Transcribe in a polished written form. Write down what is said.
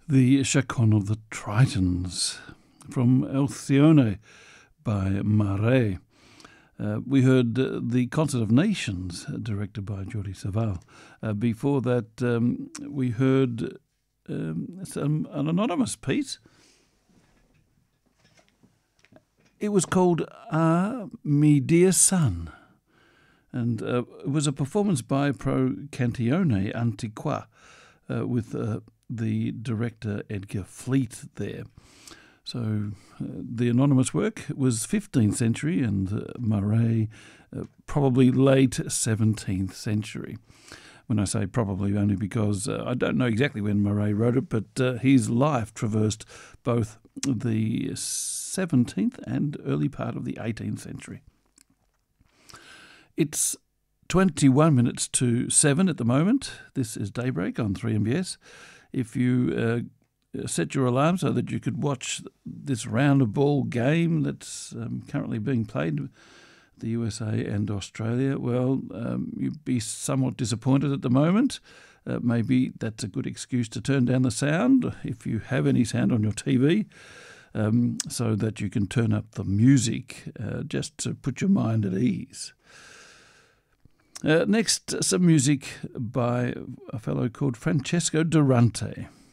The Chaconne of the Tritons from Alcyone by Mare. We heard The Concert of Nations, directed by Jordi Savall. Before that, we heard an anonymous piece. It was called Me Dear Son, and it was a performance by Pro Cantione Antiqua with the director Edgar Fleet there. So the anonymous work was 15th century and Murray probably late 17th century. When I say probably, only because I don't know exactly when Murray wrote it, but his life traversed both the 17th and early part of the 18th century. It's 21 minutes to 7 at the moment. This is Daybreak on 3MBS. If you set your alarm so that you could watch this round of ball game that's currently being played, the USA and Australia, well, you'd be somewhat disappointed at the moment. Maybe that's a good excuse to turn down the sound, if you have any sound on your TV, so that you can turn up the music, just to put your mind at ease. Next, some music by a fellow called Francesco Durante.